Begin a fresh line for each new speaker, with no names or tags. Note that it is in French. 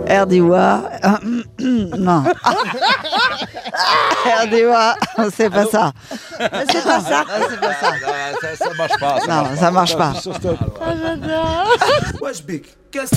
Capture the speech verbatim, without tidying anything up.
Erdiwa. Non. Erdiwa, c'est pas ça. C'est pas ça. C'est pas ça.
Ça, ça marche pas. Ça
Non,
marche
ça marche pas.
Stop, stop.
Ah, j'adore.
Wesh Big, qu'est-ce